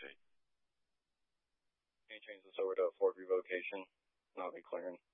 Can you change this over to Fort revocation? And I'll be clearing.